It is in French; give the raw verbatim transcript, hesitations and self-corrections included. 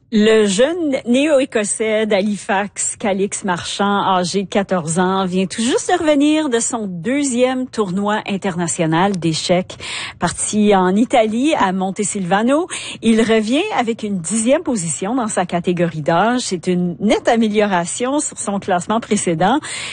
Le jeune néo-écossais d'Halifax, Calix Marchand, âgé de quatorze ans, vient tout juste de revenir de son deuxième tournoi international d'échecs. Parti en Italie, à Montesilvano, il revient avec une dixième position dans sa catégorie d'âge. C'est une nette amélioration sur son classement précédent.